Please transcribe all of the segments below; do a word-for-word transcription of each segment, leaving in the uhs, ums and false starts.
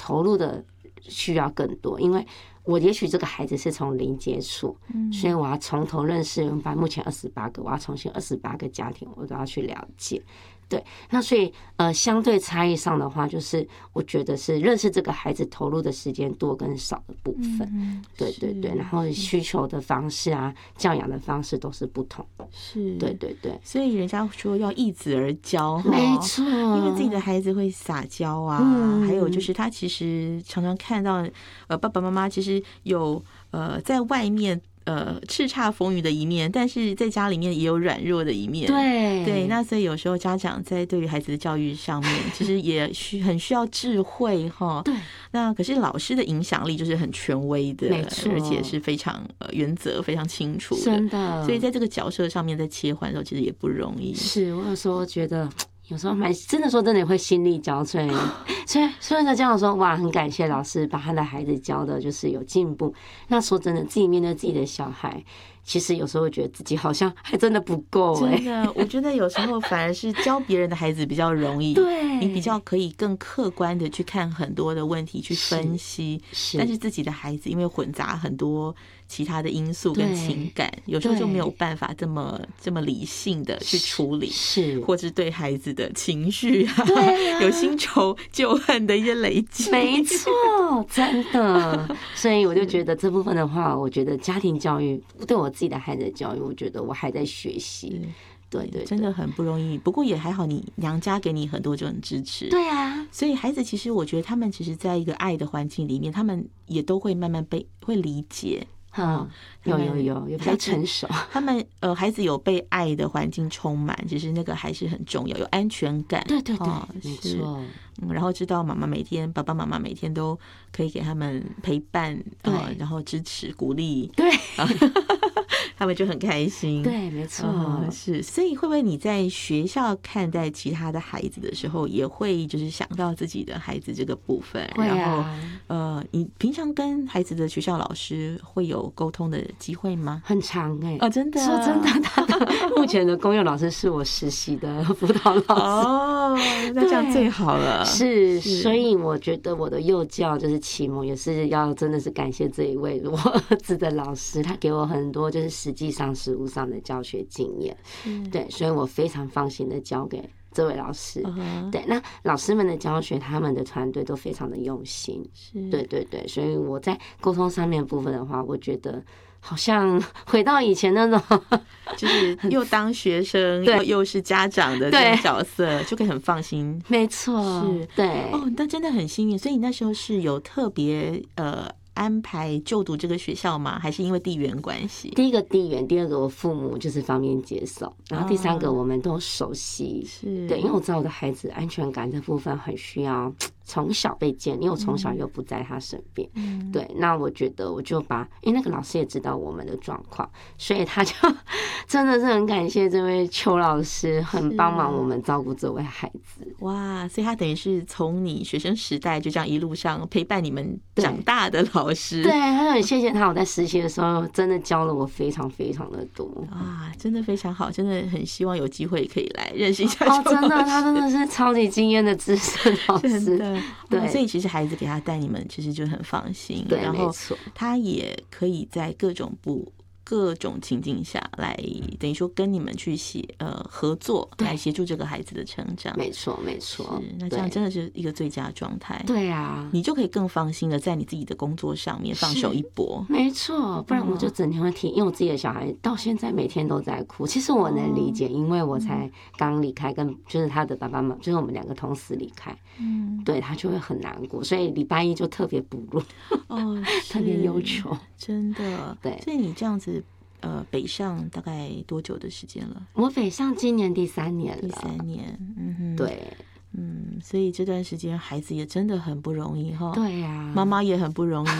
投入的需要更多，因为我也许这个孩子是从零接触，嗯，所以我要从头认识我们班目前二十八个，我要重新二十八个家庭，我都要去了解。对，那所以呃，相对差异上的话，就是我觉得是认识这个孩子投入的时间多跟少的部分，嗯、对对对，然后需求的方式啊，教养的方式都是不同的， 是， 对对对， 所以人家说要易子而教， 没错， 因为自己的孩子会撒娇啊，嗯、还有就是他其实常常看到呃爸爸妈妈其实有呃在外面。呃，叱咤风云的一面，但是在家里面也有软弱的一面。 对对，那所以有时候家长在对于孩子的教育上面，其实也需很需要智慧哈。 对， 那可是老师的影响力就是很权威的， 没错， 而且是非常呃原则非常清楚的， 真的。 所以在这个角色上面在切换的时候，其实也不容易。 是我有时候觉得。有时候蛮真的说真的会心力交瘁，所以所以呢，这样说哇，很感谢老师把他的孩子教的就是有进步。那说真的，自己面对自己的小孩，其实有时候会觉得自己好像还真的不够哎、欸。 真的，我觉得有时候反而是教别人的孩子比较容易， 对， 你比较可以更客观的去看很多的问题去分析。 是， 但是自己的孩子因为混杂很多其他的因素跟情感，有时候就没有办法这么这么理性的去处理， 是， 或是对孩子的情绪啊，啊有新仇旧恨的一些累积。 没错，真的。所以我就觉得这部分的话，我觉得家庭教育对我自己的孩子的教育，我觉得我还在学习。对 对, 对， 真的很不容易。不过也还好，你娘家给你很多这种支持。 对啊， 所以孩子其实我觉得他们其实在一个爱的环境里面，他们也都会慢慢被会理解。 嗯，有有有有比较成熟， 他们呃孩子有被爱的环境充满，其实那个还是很重要，有安全感。 对对对， 哦、 没错。 嗯，然后知道妈妈每天爸爸妈妈每天都可以给他们陪伴，对、呃，然后支持鼓励， 对。 他们就很开心。 对，没错、 嗯，是。所以会不会你在学校看待其他的孩子的时候，也会就是想到自己的孩子这个部分？ 会啊。 然后呃，你平常跟孩子的学校老师会有沟通的机会吗？ 很长哎、欸， 哦，真的， 说真的，他的目前的公幼老师是我实习的辅导老师。 哦，那这样最好了。 是，是所以我觉得我的幼教就是启蒙，也是要真的是感谢这一位我儿子的老师，他给我很多就是实际上实务上的教学经验。对，所以我非常放心的交给这位老师。Uh-huh. 对，那老师们的教学，他们的团队都非常的用心。是，对对对，所以我在沟通上面部分的话，我觉得好像回到以前那种， 就是又当学生又又是家长的这种角色，就可以很放心。 没错， 是， 对。 哦，那真的很幸运。所以你那时候是有特别呃。安排就读这个学校吗？还是因为地缘关系？ 第一个地缘，第二个我父母就是方便接受，然后第三个我们都熟悉。是、哦，对，因为我知道我的孩子安全感这部分很需要从小被建立，因为我从小又不在他身边。嗯，对，那我觉得我就把，因为那个老师也知道我们的状况，所以他就真的是很感谢这位邱老师，很帮忙我们照顾这位孩子。 哇，所以他等于是从你学生时代就这样一路上陪伴你们长大的老师。 对，他很谢谢他，我在实习的时候真的教了我非常非常的多啊，真的非常好，真的很希望有机会可以来认识一下。 哦，真的，他真的是超级惊艳的资深老师。 真的， 对、 哦，所以其实孩子给他带你们，其实就很放心。 对， 然后没错， 他也可以在各种不。各种情境下来，等于说跟你们去协呃合作，来协助这个孩子的成长。 没错，没错。 那这样真的是一个最佳状态。 对啊， 你就可以更放心的在你自己的工作上面放手一搏。 没错，不然我就整天会听，因为我自己的小孩到现在每天都在哭。其实我能理解，因为我才刚离开，跟就是他的爸爸妈妈，就是我们两个同时离开，嗯，对他就会很难过，所以礼拜一就特别补录，哦，特别要求， 真的。 对， 所以你这样子。呃，北上大概多久的时间了？ 我北上今年第三年了。 第三年，嗯哼， 对， 嗯，所以这段时间孩子也真的很不容易哈。 对呀、啊， 妈妈也很不容易。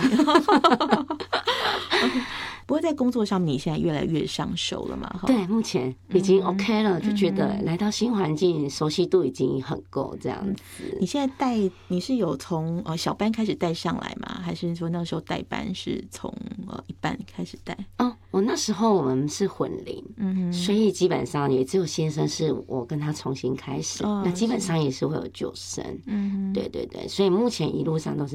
不过在工作上面，你现在越来越上手了嘛？ 对，目前已经 OK 了，嗯、就觉得来到新环境，熟悉度已经很够这样子。 你现在带你是有从呃小班开始带上来吗？还是说那时候带班是从呃一班开始带？ 哦，我那时候我们是混龄，嗯，所以基本上也只有先生是我跟他重新开始，哦、那基本上也是会有旧生，嗯，对对对，所以目前一路上都是